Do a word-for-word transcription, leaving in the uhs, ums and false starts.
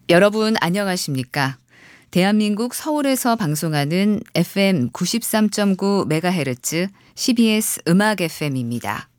여러분 안녕하십니까? 대한민국 서울에서 방송하는 에프엠 구십삼 점 구 메가헤르츠 씨비에스 음악 에프엠입니다.